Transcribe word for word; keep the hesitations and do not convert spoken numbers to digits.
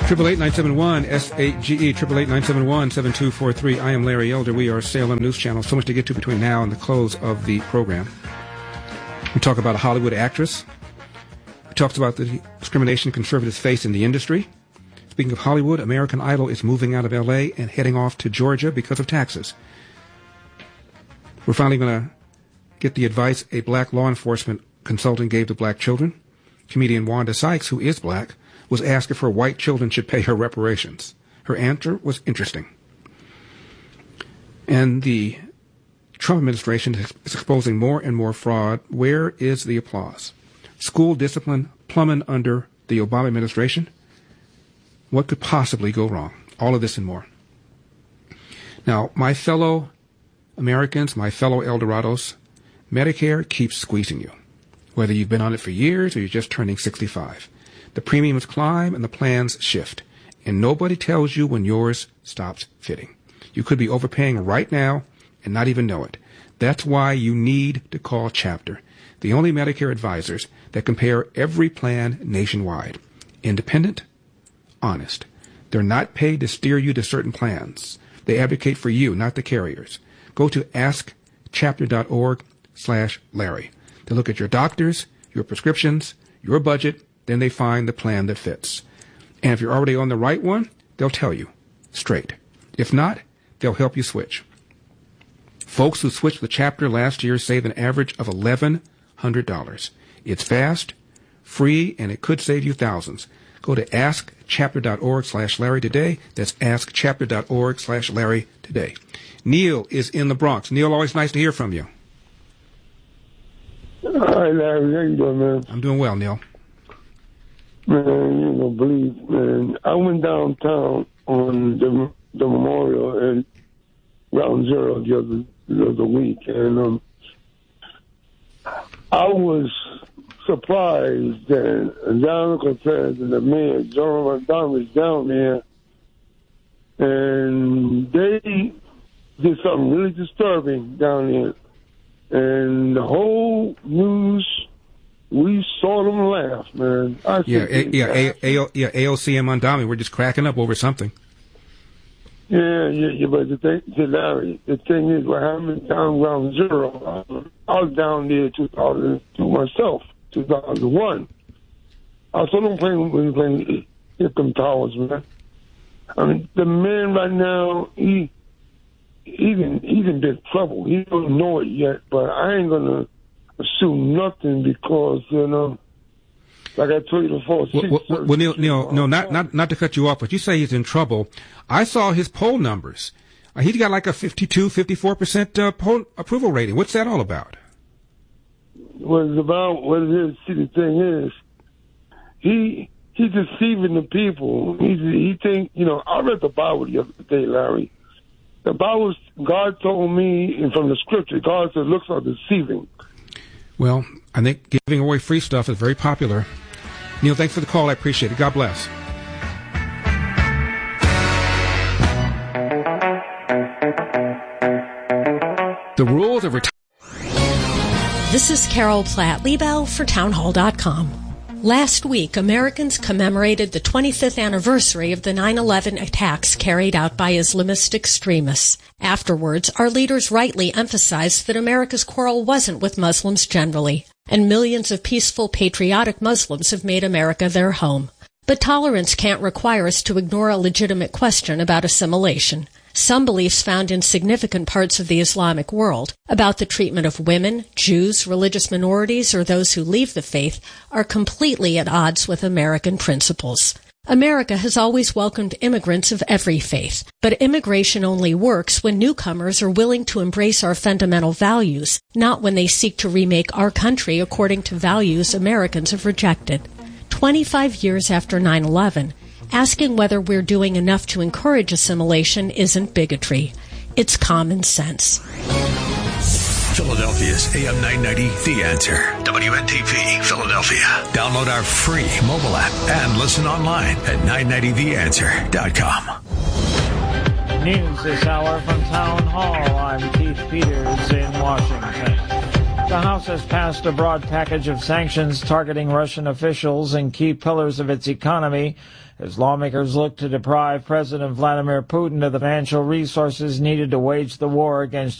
Triple eight nine seven one S eight G E triple eight nine seven one seven two four three. I am Larry Elder. We are Salem News Channel. So much to get to between now and the close of the program. We talk about a Hollywood actress. We talked about the discrimination conservatives face in the industry. Speaking of Hollywood, American Idol is moving out of L A and heading off to Georgia because of taxes. We're finally going to get the advice a black law enforcement consultant gave to black children. Comedian Wanda Sykes, who is black, was asked if her white children should pay her reparations. Her answer was interesting. And the Trump administration is exposing more and more fraud. Where is the applause? School discipline plumbing under the Obama administration. What could possibly go wrong? All of this and more. Now, my fellow Americans, my fellow Eldorados, Medicare keeps squeezing you, whether you've been on it for years or you're just turning sixty-five. The premiums climb and the plans shift, and nobody tells you when yours stops fitting. You could be overpaying right now and not even know it. That's why you need to call Chapter, the only Medicare advisors that compare every plan nationwide. Independent, honest. They're not paid to steer you to certain plans. They advocate for you, not the carriers. Go to ask chapter dot org slash Larry. They look at your doctors, your prescriptions, your budget, then they find the plan that fits. And if you're already on the right one, they'll tell you straight. If not, they'll help you switch. Folks who switched the Chapter last year saved an average of eleven hundred dollars. It's fast, free, and it could save you thousands. Go to ask chapter dot org slash Larry today. That's ask chapter dot org slash Larry today. Neil is in the Bronx. Neil, always nice to hear from you. Hi, Larry. How you doing, man? I'm doing well, Neil. Man, you don't believe, man. I went downtown on the, the memorial and Ground Zero the other, the other week, and um, I was surprised that John Cortez and the mayor, John Don, was down there, and they did something really disturbing down there. And the whole news, we saw them laugh, man. I yeah, a, yeah, a, a, yeah, A O C and Mondami were just cracking up over something. Yeah, yeah, yeah, but the thing, Larry, the thing is, what happened down Ground Zero, I was down there in two thousand two myself, two thousand one. I saw them playing, when playing Hickam Towers, man. I mean, the man right now, he, he's in, he's in big trouble. He don't know it yet, but I ain't gonna assume nothing because, you know, like I told you before. Well, well, well Neil, Neil, no, not, not, not to cut you off, but you say he's in trouble. I saw his poll numbers. Uh, he's got like a fifty-two, fifty-four percent uh, poll approval rating. What's that all about? What it's about, what it is, see, the thing is, he, he's deceiving the people. He's, he think, you know, I read the Bible the other day, Larry. The Bible, God told me, and from the scripture, God said, looks are deceiving. Well, I think giving away free stuff is very popular. Neil, thanks for the call. I appreciate it. God bless. The rules of retirement. This is Carol Platt-Liebau for townhall dot com. Last week, Americans commemorated the twenty-fifth anniversary of the nine eleven attacks carried out by Islamist extremists. Afterwards, our leaders rightly emphasized that America's quarrel wasn't with Muslims generally, and millions of peaceful, patriotic Muslims have made America their home. But tolerance can't require us to ignore a legitimate question about assimilation. Some beliefs found in significant parts of the Islamic world about the treatment of women, Jews, religious minorities, or those who leave the faith are completely at odds with American principles. America has always welcomed immigrants of every faith, but immigration only works when newcomers are willing to embrace our fundamental values, not when they seek to remake our country according to values Americans have rejected. Twenty-five years after nine eleven, asking whether we're doing enough to encourage assimilation isn't bigotry. It's common sense. Philadelphia's A M nine ninety, The Answer. W N T P, Philadelphia. Download our free mobile app and listen online at nine ninety the answer dot com. News this hour from Town Hall. I'm Keith Peters in Washington. The House has passed a broad package of sanctions targeting Russian officials and key pillars of its economy as lawmakers look to deprive President Vladimir Putin of the financial resources needed to wage the war against